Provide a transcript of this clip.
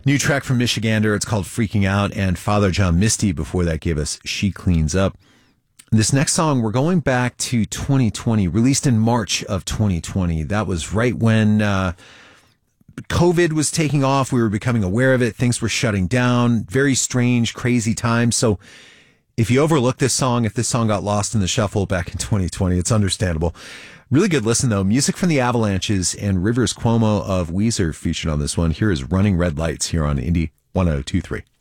New track from Michigander. It's called Freaking Out, and Father John Misty before that gave us She Cleans Up. This next song, we're going back to 2020, released in March of 2020. That was right when COVID was taking off. We were becoming aware of it. Things were shutting down. Very strange, crazy times. So if you overlook this song, if this song got lost in the shuffle back in 2020, it's understandable. Really good listen, though. Music from the Avalanches and Rivers Cuomo of Weezer featured on this one. Here is Running Red Lights here on Indie 1023.